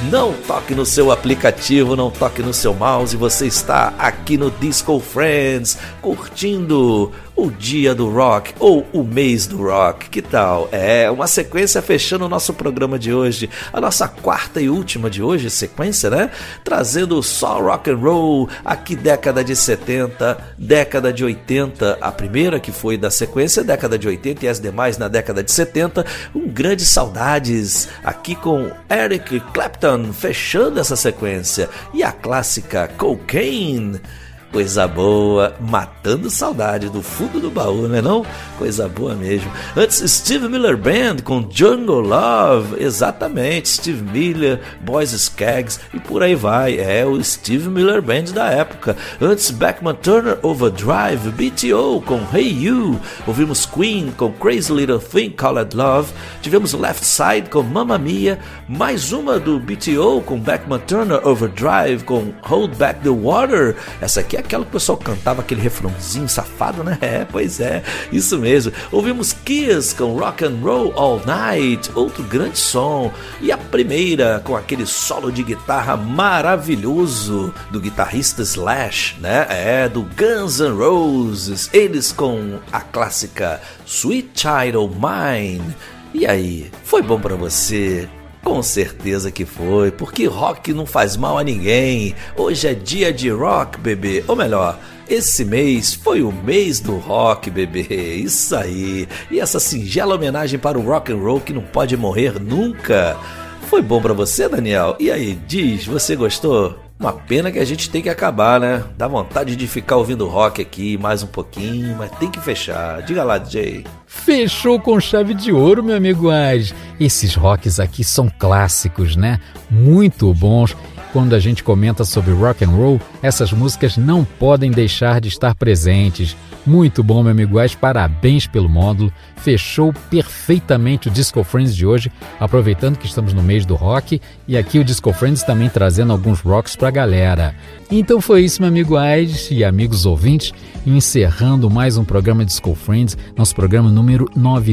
Não toque no seu aplicativo, não toque no seu mouse, você está aqui no Disco Friends, curtindo o dia do rock ou o mês do rock, que tal? É uma sequência fechando o nosso programa de hoje, a nossa quarta e última de hoje, sequência, né? Trazendo só rock and roll, aqui década de 70, década de 80, a primeira que foi da sequência, década de 80 e as demais na década de 70, grandes saudades, aqui com Eric Clapton fechando essa sequência, e a clássica Cocaine. Coisa boa, matando saudade do fundo do baú, não é não? Coisa boa mesmo. Antes, Steve Miller Band com Jungle Love, exatamente, Steve Miller, Boys Skaggs e por aí vai, é o Steve Miller Band da época. Antes, Beckman Turner Overdrive, BTO com Hey You, ouvimos Queen com Crazy Little Thing Called Love, tivemos Left Side com Mamma Mia, mais uma do BTO com Beckman Turner Overdrive com Hold Back the Water, essa aqui é aquela que o pessoal cantava aquele refrãozinho safado, né? Pois é, isso mesmo. Ouvimos Kiss com Rock and Roll All Night, outro grande som. E a primeira com aquele solo de guitarra maravilhoso do guitarrista Slash, né? Do Guns N' Roses. Eles com a clássica Sweet Child O' Mine. E aí, foi bom pra você? Com certeza que foi, porque rock não faz mal a ninguém. Hoje é dia de rock, bebê. Ou melhor, esse mês foi o mês do rock, bebê. Isso aí. E essa singela homenagem para o rock and roll que não pode morrer nunca. Foi bom pra você, Daniel? E aí, diz, você gostou? Uma pena que a gente tem que acabar, né? Dá vontade de ficar ouvindo rock aqui mais um pouquinho, mas tem que fechar. Diga lá, DJ. Fechou com chave de ouro, meu amigo Ais. Esses rocks aqui são clássicos, né? Muito bons. Quando a gente comenta sobre rock and roll, essas músicas não podem deixar de estar presentes. Muito bom, meu amigo Ais, parabéns pelo módulo. Fechou perfeitamente o Disco Friends de hoje, aproveitando que estamos no mês do rock, e aqui o Disco Friends também trazendo alguns rocks pra galera. Então foi isso, meu amigo Ais e amigos ouvintes, encerrando mais um programa Disco Friends, nosso programa número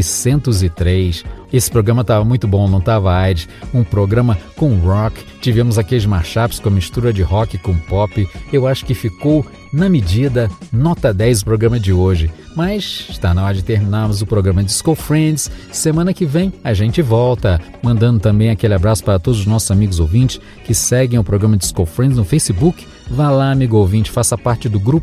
903. Esse programa estava muito bom, não estava, Aires? Um programa com rock, tivemos aqueles mashups com a mistura de rock com pop. Eu acho que ficou na medida, nota 10 o programa de hoje. Mas está na hora de terminarmos o programa Disco Friends. Semana que vem a gente volta, mandando também aquele abraço para todos os nossos amigos ouvintes que seguem o programa Disco Friends no Facebook. Vá lá, amigo ouvinte, faça parte do grupo